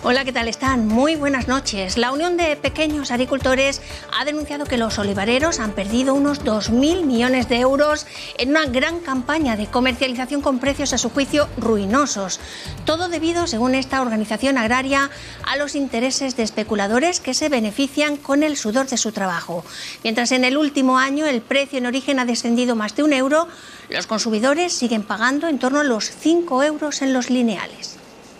Hola, ¿qué tal están? Muy buenas noches. La Unión de Pequeños Agricultores ha denunciado que los olivareros han perdido unos 2.000 millones de euros en una gran campaña de comercialización con precios a su juicio ruinosos. Todo debido, según esta organización agraria, a los intereses de especuladores que se benefician con el sudor de su trabajo. Mientras en el último año el precio en origen ha descendido más de €1, los consumidores siguen pagando en torno a los 5 euros en los lineales.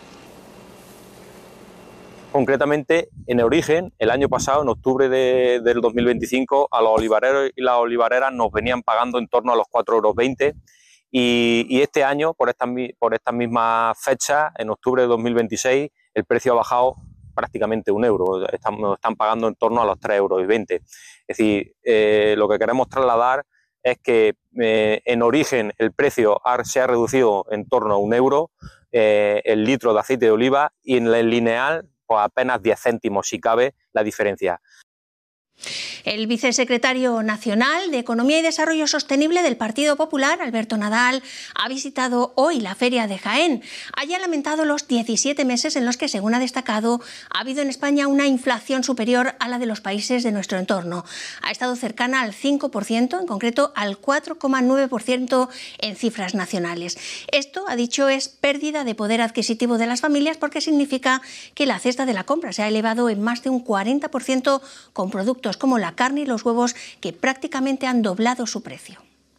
Concretamente, en origen, el año pasado, en octubre del 2025, a los olivareros y las olivareras nos venían pagando en torno a los 4,20 € y este año, por estas mismas fechas, en octubre de 2026, el precio ha bajado prácticamente €1. Nos están pagando en torno a los 3,20 €. Es decir, lo que queremos trasladar es que en origen el precio se ha reducido en torno a €1 el litro de aceite de oliva, y en el lineal pues apenas 10 céntimos, si cabe, la diferencia. El vicesecretario nacional de Economía y Desarrollo Sostenible del Partido Popular, Alberto Nadal, ha visitado hoy la Feria de Jaén. Allí ha lamentado los 17 meses en los que, según ha destacado, ha habido en España una inflación superior a la de los países de nuestro entorno. Ha estado cercana al 5%, en concreto al 4,9% en cifras nacionales. Esto, ha dicho, es pérdida de poder adquisitivo de las familias porque significa que la cesta de la compra se ha elevado en más de un 40% con productos como la carne y los huevos, que prácticamente han doblado su precio.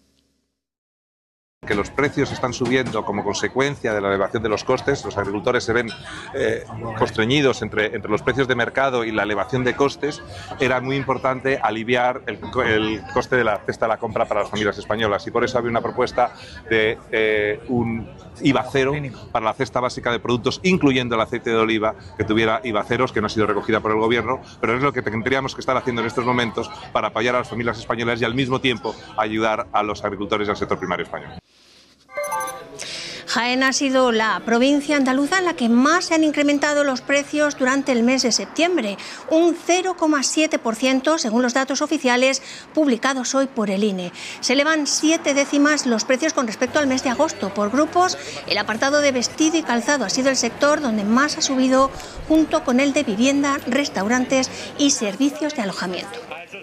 Que los precios están subiendo como consecuencia de la elevación de los costes. Los agricultores se ven constreñidos entre los precios de mercado y la elevación de costes. Era muy importante aliviar el coste de la cesta de la compra para las familias españolas, y por eso había una propuesta de un IVA cero para la cesta básica de productos, incluyendo el aceite de oliva, que tuviera IVA ceros, que no ha sido recogida por el Gobierno, pero es lo que tendríamos que estar haciendo en estos momentos para apoyar a las familias españolas y al mismo tiempo ayudar a los agricultores y al sector primario español. Jaén ha sido la provincia andaluza en la que más se han incrementado los precios durante el mes de septiembre, un 0,7% según los datos oficiales publicados hoy por el INE. Se elevan 7 décimas los precios con respecto al mes de agosto. Por grupos, el apartado de vestido y calzado ha sido el sector donde más ha subido, junto con el de vivienda, restaurantes y servicios de alojamiento.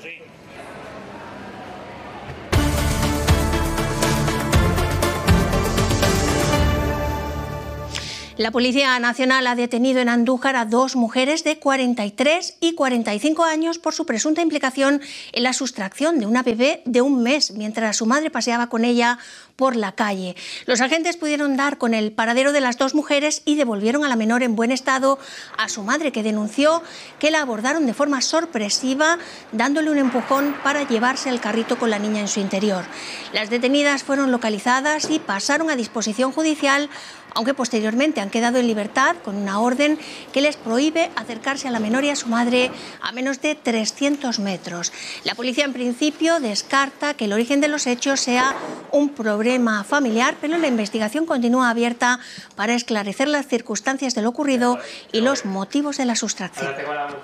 La Policía Nacional ha detenido en Andújar a 2 mujeres de 43 y 45 años por su presunta implicación en la sustracción de una bebé de 1 mes mientras su madre paseaba con ella por la calle. Los agentes pudieron dar con el paradero de las 2 mujeres y devolvieron a la menor en buen estado a su madre, que denunció que la abordaron de forma sorpresiva, dándole un empujón para llevarse el carrito con la niña en su interior. Las detenidas fueron localizadas y pasaron a disposición judicial, aunque posteriormente han quedado en libertad con una orden que les prohíbe acercarse a la menor y a su madre a menos de 300 metros. La policía, en principio, descarta que el origen de los hechos sea un problema familiar, pero la investigación continúa abierta para esclarecer las circunstancias de lo ocurrido y los motivos de la sustracción.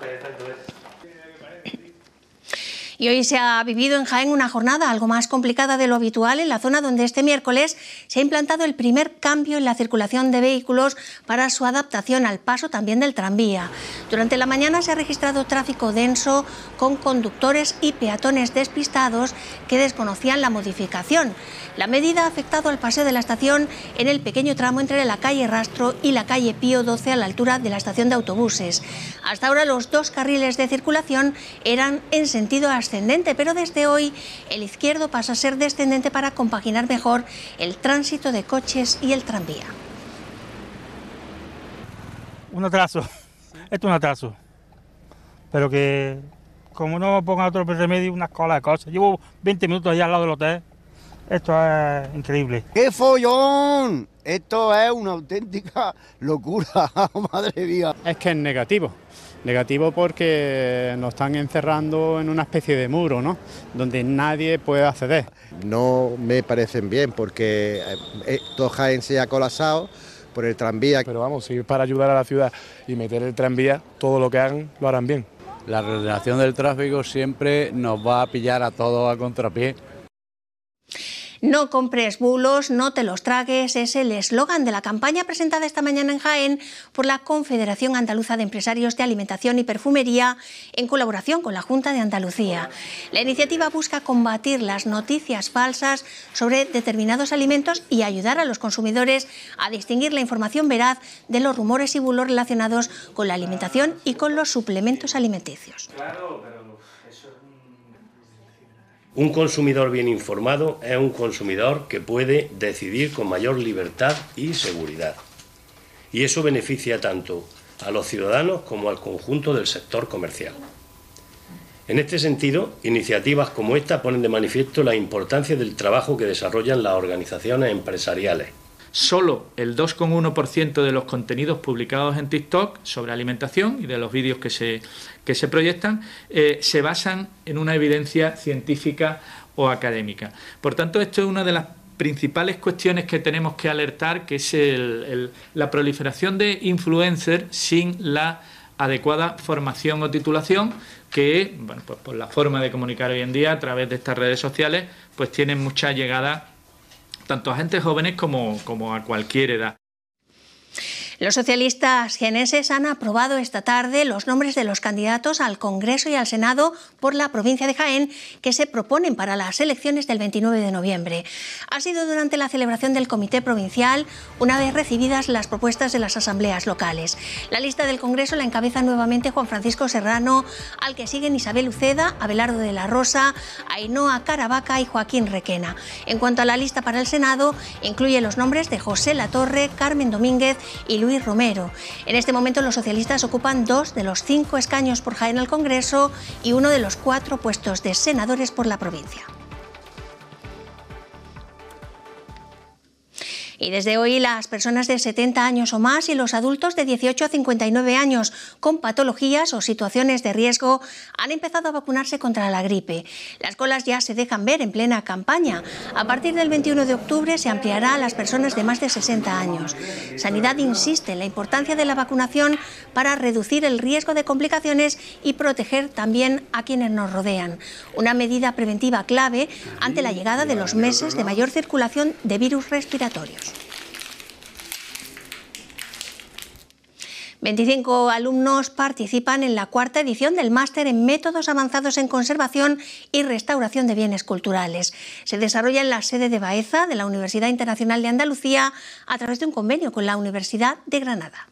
Y hoy se ha vivido en Jaén una jornada algo más complicada de lo habitual en la zona donde este miércoles se ha implantado el primer cambio en la circulación de vehículos para su adaptación al paso también del tranvía. Durante la mañana se ha registrado tráfico denso con conductores y peatones despistados que desconocían la modificación. La medida ha afectado al paseo de la estación en el pequeño tramo entre la calle Rastro y la calle Pío XII a la altura de la estación de autobuses. Hasta ahora los 2 carriles de circulación eran en sentido ascendente, pero desde hoy el izquierdo pasa a ser descendente para compaginar mejor el tránsito de coches y el tranvía. Un atraso, esto es un atraso, pero que como no pongan otro remedio, unas colas de cosas. Llevo 20 minutos allá al lado del hotel, esto es increíble. ¡Qué follón! Esto es una auténtica locura, madre mía. Es que es negativo. Negativo porque nos están encerrando en una especie de muro, ¿no?, donde nadie puede acceder. No me parecen bien porque todo Jaén se ha colapsado por el tranvía. Pero vamos, si es para ayudar a la ciudad y meter el tranvía, todo lo que hagan lo harán bien. La reordenación del tráfico siempre nos va a pillar a todos a contrapié. No compres bulos, no te los tragues, es el eslogan de la campaña presentada esta mañana en Jaén por la Confederación Andaluza de Empresarios de Alimentación y Perfumería en colaboración con la Junta de Andalucía. La iniciativa busca combatir las noticias falsas sobre determinados alimentos y ayudar a los consumidores a distinguir la información veraz de los rumores y bulos relacionados con la alimentación y con los suplementos alimenticios. Un consumidor bien informado es un consumidor que puede decidir con mayor libertad y seguridad. Y eso beneficia tanto a los ciudadanos como al conjunto del sector comercial. En este sentido, iniciativas como esta ponen de manifiesto la importancia del trabajo que desarrollan las organizaciones empresariales. Solo el 2,1% de los contenidos publicados en TikTok sobre alimentación y de los vídeos que se proyectan se basan en una evidencia científica o académica. Por tanto, esto es una de las principales cuestiones que tenemos que alertar, que es la proliferación de influencers sin la adecuada formación o titulación que, bueno, pues por la forma de comunicar hoy en día a través de estas redes sociales, pues tienen mucha llegada tanto a gente jóvenes como a cualquier edad. Los socialistas jienenses han aprobado esta tarde los nombres de los candidatos al Congreso y al Senado por la provincia de Jaén que se proponen para las elecciones del 29 de noviembre. Ha sido durante la celebración del Comité Provincial, una vez recibidas las propuestas de las asambleas locales. La lista del Congreso la encabeza nuevamente Juan Francisco Serrano, al que siguen Isabel Uceda, Abelardo de la Rosa, Ainhoa Caravaca y Joaquín Requena. En cuanto a la lista para el Senado, incluye los nombres de José Latorre, Carmen Domínguez y Luis Romero. En este momento los socialistas ocupan 2 de los 5 escaños por Jaén al Congreso y 1 de los 4 puestos de senadores por la provincia. Y desde hoy las personas de 70 años o más y los adultos de 18 a 59 años con patologías o situaciones de riesgo han empezado a vacunarse contra la gripe. Las colas ya se dejan ver en plena campaña. A partir del 21 de octubre se ampliará a las personas de más de 60 años. Sanidad insiste en la importancia de la vacunación para reducir el riesgo de complicaciones y proteger también a quienes nos rodean. Una medida preventiva clave ante la llegada de los meses de mayor circulación de virus respiratorios. 25 alumnos participan en la 4ª edición del Máster en Métodos Avanzados en Conservación y Restauración de Bienes Culturales. Se desarrolla en la sede de Baeza de la Universidad Internacional de Andalucía a través de un convenio con la Universidad de Granada.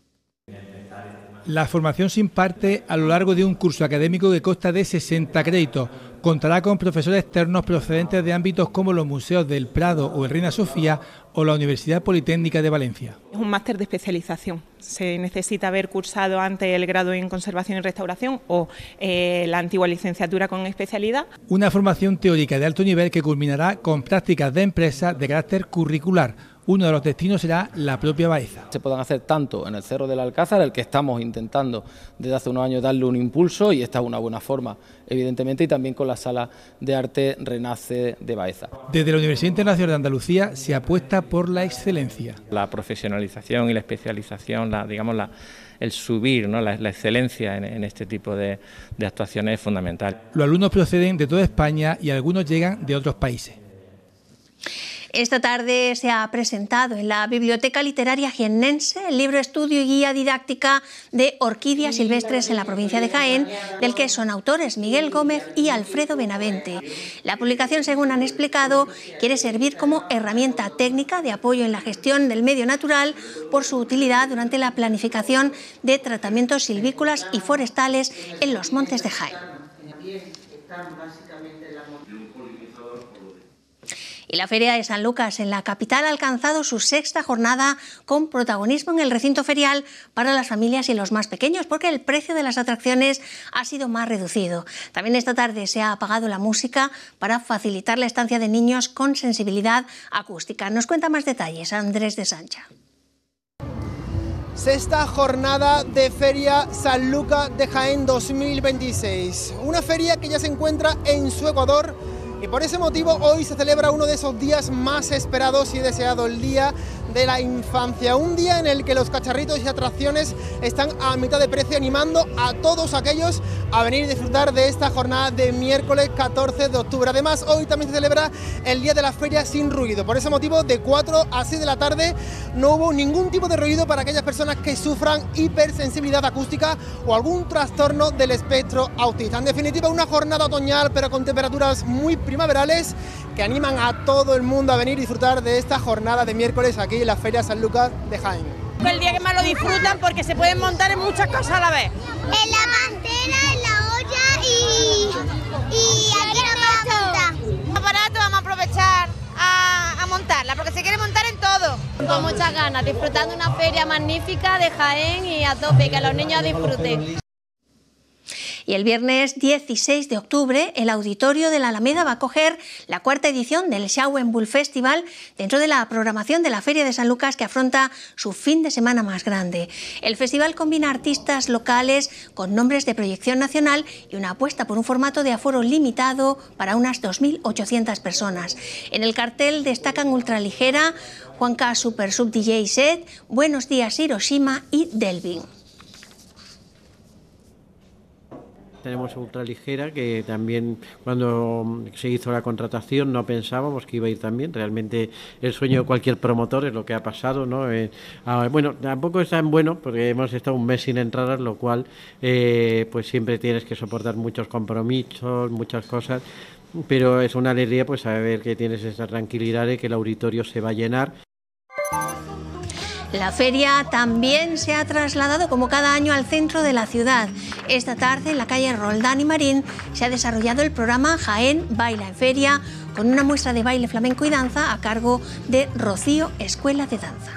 La formación se imparte a lo largo de un curso académico que consta de 60 créditos. Contará con profesores externos procedentes de ámbitos como los museos del Prado o el Reina Sofía o la Universidad Politécnica de Valencia. Es un máster de especialización. Se necesita haber cursado antes el grado en Conservación y Restauración o la antigua licenciatura con especialidad. Una formación teórica de alto nivel que culminará con prácticas de empresa de carácter curricular. Uno de los destinos será la propia Baeza. Se pueden hacer tanto en el Cerro del Alcázar, el que estamos intentando desde hace unos años darle un impulso, y esta es una buena forma, evidentemente, y también con la Sala de Arte Renace de Baeza. Desde la Universidad Internacional de Andalucía se apuesta por la excelencia. La profesionalización y la especialización, el subir, ¿no?, la excelencia en este tipo de actuaciones es fundamental. Los alumnos proceden de toda España y algunos llegan de otros países. Esta tarde se ha presentado en la Biblioteca Literaria Jiennense el libro estudio y guía didáctica de orquídeas silvestres en la provincia de Jaén, del que son autores Miguel Gómez y Alfredo Benavente. La publicación, según han explicado, quiere servir como herramienta técnica de apoyo en la gestión del medio natural por su utilidad durante la planificación de tratamientos silvícolas y forestales en los montes de Jaén. Y la Feria de San Lucas en la capital ha alcanzado su 6ª jornada con protagonismo en el recinto ferial para las familias y los más pequeños, porque el precio de las atracciones ha sido más reducido. También esta tarde se ha apagado la música para facilitar la estancia de niños con sensibilidad acústica. Nos cuenta más detalles Andrés de Sancha. 6ª jornada de Feria San Lucas de Jaén 2026. Una feria que ya se encuentra en su Ecuador. Y por ese motivo hoy se celebra uno de esos días más esperados y deseado, el Día de la infancia. Un día en el que los cacharritos y atracciones están a mitad de precio, animando a todos aquellos a venir y disfrutar de esta jornada de miércoles 14 de octubre. Además, hoy también se celebra el Día de la Feria sin ruido. Por ese motivo, de 4 a 6 de la tarde no hubo ningún tipo de ruido para aquellas personas que sufran hipersensibilidad acústica o algún trastorno del espectro autista. En definitiva, una jornada otoñal, pero con temperaturas muy primaverales, que animan a todo el mundo a venir y disfrutar de esta jornada de miércoles aquí en la Feria San Lucas de Jaén. El día que más lo disfrutan porque se pueden montar en muchas cosas a la vez. En la mantera, en la olla y aquí no vamos a montar. Aparato, vamos a aprovechar a montarla porque se quiere montar en todo. Con muchas ganas, disfrutando una feria magnífica de Jaén y a tope, que los niños disfruten. Y el viernes 16 de octubre, el Auditorio de la Alameda va a acoger la 4ª edición del Xauen Bull Festival dentro de la programación de la Feria de San Lucas, que afronta su fin de semana más grande. El festival combina artistas locales con nombres de proyección nacional y una apuesta por un formato de aforo limitado para unas 2.800 personas. En el cartel destacan Ultraligera, Juanca Super Sub DJ Set, Buenos Días Hiroshima y Delvin. Tenemos Ultraligera, que también cuando se hizo la contratación no pensábamos que iba a ir tan bien. Realmente el sueño de cualquier promotor es lo que ha pasado, ¿no? Bueno, tampoco es tan bueno porque hemos estado un mes sin entradas, lo cual pues siempre tienes que soportar muchos compromisos, muchas cosas, pero es una alegría pues saber que tienes esa tranquilidad de que el auditorio se va a llenar. La feria también se ha trasladado como cada año al centro de la ciudad. Esta tarde en la calle Roldán y Marín se ha desarrollado el programa Jaén Baila en Feria, con una muestra de baile flamenco y danza a cargo de Rocío Escuela de Danza.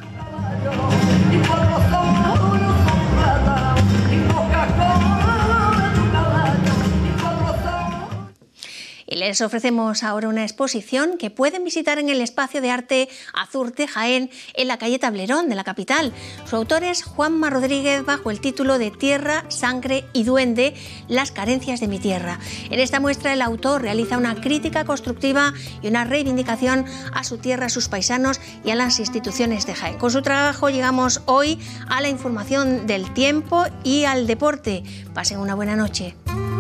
Y les ofrecemos ahora una exposición que pueden visitar en el Espacio de Arte Azurte Jaén, en la calle Tablerón de la capital. Su autor es Juanma Rodríguez, bajo el título de Tierra, Sangre y Duende, las carencias de mi tierra. En esta muestra el autor realiza una crítica constructiva y una reivindicación a su tierra, a sus paisanos y a las instituciones de Jaén. Con su trabajo llegamos hoy a la información del tiempo y al deporte. Pasen una buena noche.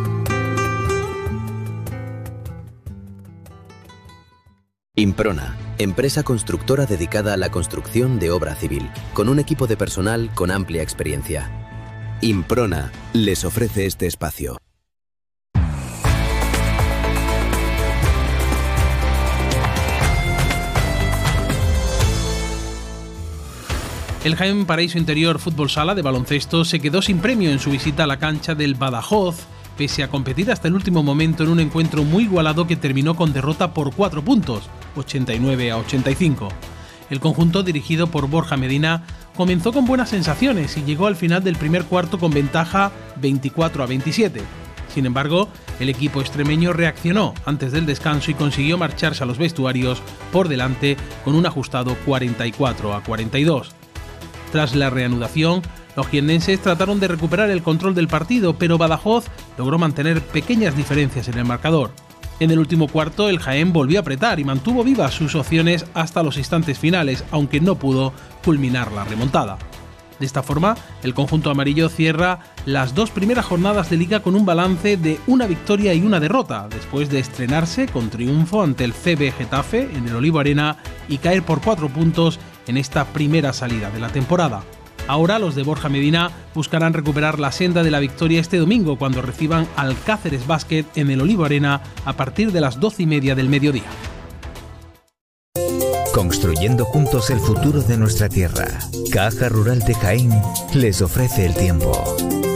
Improna, empresa constructora dedicada a la construcción de obra civil, con un equipo de personal con amplia experiencia. Improna les ofrece este espacio. El Jaén Paraíso Interior Fútbol Sala de baloncesto se quedó sin premio en su visita a la cancha del Badajoz, pese a competir hasta el último momento en un encuentro muy igualado que terminó con derrota por 4 puntos, 89-85. El conjunto, dirigido por Borja Medina, comenzó con buenas sensaciones y llegó al final del primer cuarto con ventaja 24-27. Sin embargo, el equipo extremeño reaccionó antes del descanso y consiguió marcharse a los vestuarios por delante con un ajustado 44-42. Tras la reanudación, los jiennenses trataron de recuperar el control del partido, pero Badajoz logró mantener pequeñas diferencias en el marcador. En el último cuarto, el Jaén volvió a apretar y mantuvo vivas sus opciones hasta los instantes finales, aunque no pudo culminar la remontada. De esta forma, el conjunto amarillo cierra las 2 primeras jornadas de liga con un balance de 1 victoria y 1 derrota, después de estrenarse con triunfo ante el CB Getafe en el Olivo Arena y caer por 4 puntos en esta primera salida de la temporada. Ahora los de Borja Medina buscarán recuperar la senda de la victoria este domingo cuando reciban al Cáceres Básquet en el Olivo Arena a partir de las 12:30 del mediodía. Construyendo juntos el futuro de nuestra tierra. Caja Rural de Jaén les ofrece el tiempo.